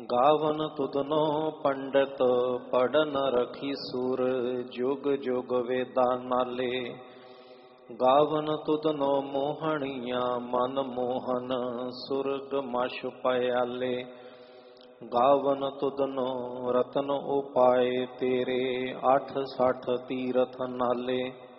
ਗਾਵਨ ਤੁਧਨੋ ਪੰਡਤ ਪੜਨ ਰਖੀ ਸੁਰ, ਜੁਗ ਜੁਗ ਵੇਦਾਂ ਨਾਲੇ। ਗਾਵਨ ਤੁਧਨੋ ਮੋਹਣੀਆਂ ਮਨ ਮੋਹਨ, ਸੁਰਗ ਮਛ ਪਇਆਲੇ। ਗਾਵਨ ਤੁਧਨੋ ਰਤਨ ਉਪਾਏ ਤੇਰੇ, 68 ਤੀਰਥ ਨਾਲੇ।